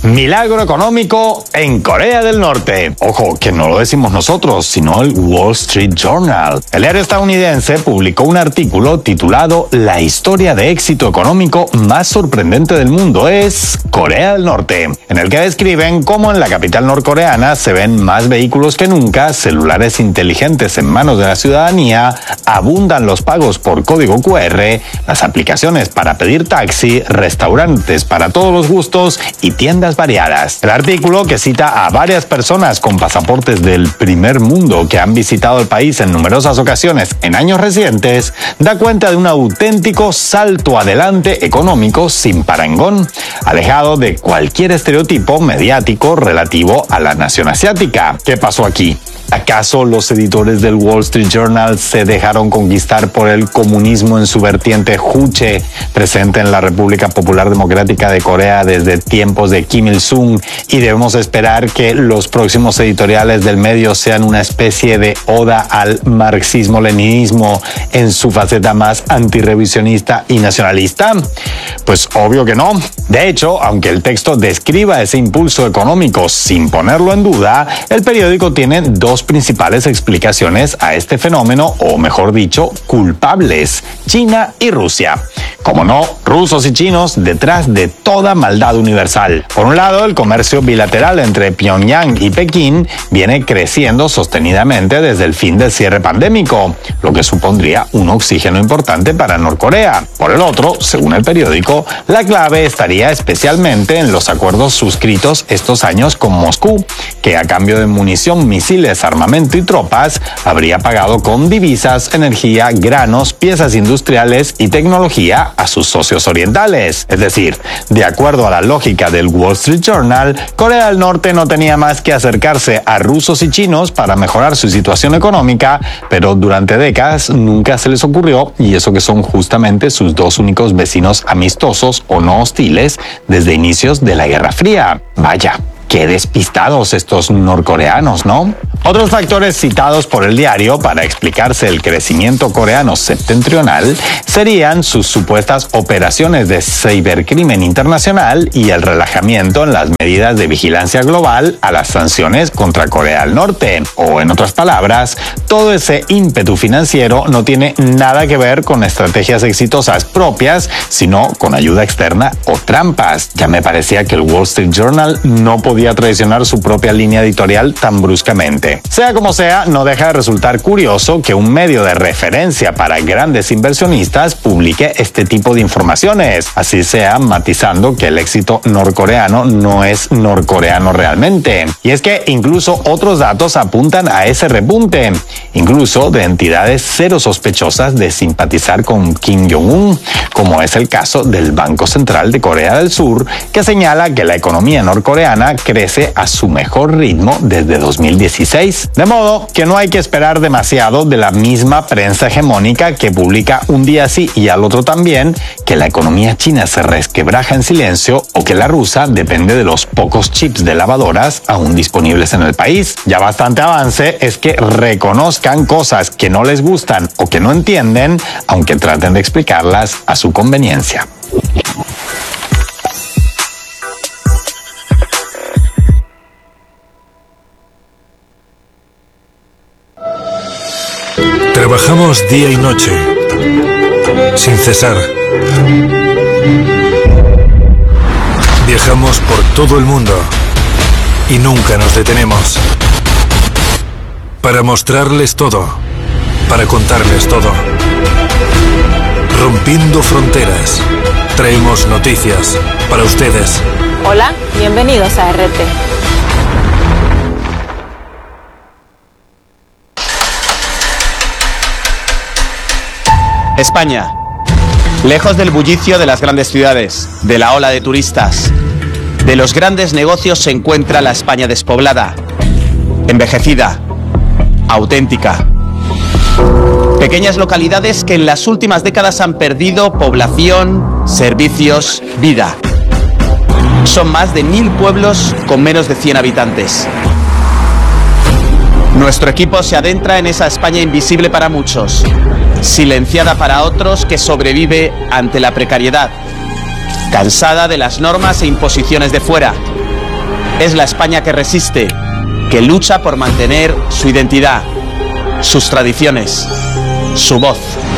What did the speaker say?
Milagro económico en Corea del Norte. Ojo, que no lo decimos nosotros, sino el Wall Street Journal. El diario estadounidense publicó un artículo titulado "La historia de éxito económico más sorprendente del mundo es Corea del Norte", en el que describen cómo en la capital norcoreana se ven más vehículos que nunca, celulares inteligentes en manos de la ciudadanía, abundan los pagos por código QR, las aplicaciones para pedir taxi, restaurantes para todos los gustos y tiendas variadas. El artículo, que cita a varias personas con pasaportes del primer mundo que han visitado el país en numerosas ocasiones en años recientes, da cuenta de un auténtico salto adelante económico sin parangón, alejado de cualquier estereotipo mediático relativo a la nación asiática. ¿Qué pasó aquí? ¿Acaso los editores del Wall Street Journal se dejaron conquistar por el comunismo en su vertiente juche, presente en la República Popular Democrática de Corea desde tiempos de Kim Il-sung, y debemos esperar que los próximos editoriales del medio sean una especie de oda al marxismo-leninismo en su faceta más antirrevisionista y nacionalista? Pues obvio que no. De hecho, aunque el texto describa ese impulso económico sin ponerlo en duda, el periódico tiene dos principales explicaciones a este fenómeno, o mejor dicho, culpables: China y Rusia. Como no, rusos y chinos detrás de toda maldad universal. Por un lado, el comercio bilateral entre Pyongyang y Pekín viene creciendo sostenidamente desde el fin del cierre pandémico, lo que supondría un oxígeno importante para Norcorea. Por el otro, según el periódico, la clave estaría especialmente en los acuerdos suscritos estos años con Moscú, que a cambio de munición, misiles, armamento y tropas, habría pagado con divisas, energía, granos, piezas industriales y tecnología a sus socios orientales. Es decir, de acuerdo a la lógica del Wall Street Journal, Corea del Norte no tenía más que acercarse a rusos y chinos para mejorar su situación económica, pero durante décadas nunca se les ocurrió, y eso que son justamente sus dos únicos vecinos amistosos o no hostiles desde inicios de la Guerra Fría. Vaya, qué despistados estos norcoreanos, ¿no? Otros factores citados por el diario para explicarse el crecimiento coreano septentrional serían sus supuestas operaciones de cibercrimen internacional y el relajamiento en las medidas de vigilancia global a las sanciones contra Corea del Norte. O, en otras palabras, todo ese ímpetu financiero no tiene nada que ver con estrategias exitosas propias, sino con ayuda externa o trampas. Ya me parecía que el Wall Street Journal no podía traicionar su propia línea editorial tan bruscamente. Sea como sea, no deja de resultar curioso que un medio de referencia para grandes inversionistas publique este tipo de informaciones, así sea matizando que el éxito norcoreano no es norcoreano realmente. Y es que incluso otros datos apuntan a ese repunte, incluso de entidades cero sospechosas de simpatizar con Kim Jong-un, como es el caso del Banco Central de Corea del Sur, que señala que la economía norcoreana crece a su mejor ritmo desde 2016. De modo que no hay que esperar demasiado de la misma prensa hegemónica que publica un día sí y al otro también que la economía china se resquebraja en silencio, o que la rusa depende de los pocos chips de lavadoras aún disponibles en el país. Ya bastante avance es que reconozcan cosas que no les gustan o que no entienden, aunque traten de explicarlas a su conveniencia. Trabajamos día y noche, sin cesar. Viajamos por todo el mundo y nunca nos detenemos. Para mostrarles todo, para contarles todo. Rompiendo fronteras, traemos noticias para ustedes. Hola, bienvenidos a RT. España, lejos del bullicio de las grandes ciudades, de la ola de turistas, de los grandes negocios, se encuentra la España despoblada, envejecida, auténtica. Pequeñas localidades que en las últimas décadas han perdido población, servicios, vida. Son más de 1000 pueblos con menos de 100 habitantes. Nuestro equipo se adentra en esa España invisible para muchos, silenciada para otros, que sobrevive ante la precariedad, cansada de las normas e imposiciones de fuera, Es la España que resiste, que lucha por mantener su identidad, sus tradiciones, su voz.